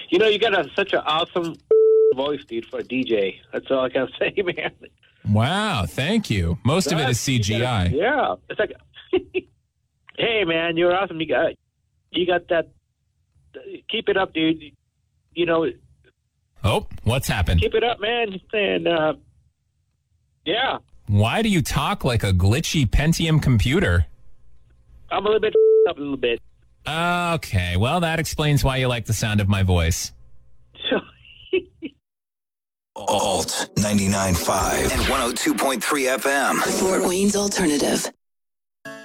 You got such an awesome voice, dude, for a DJ. That's all I can say, man. Wow, thank you. Most of it is CGI. Yeah. It's like, hey, man, you're awesome. You got that. Keep it up, dude. Oh, what's happened? Keep it up, man. And, yeah. Why do you talk like a glitchy Pentium computer? I'm a little bit up a little bit. Okay, well, that explains why you like the sound of my voice. Alt 99.5 and 102.3 FM. Fort Wayne's Alternative.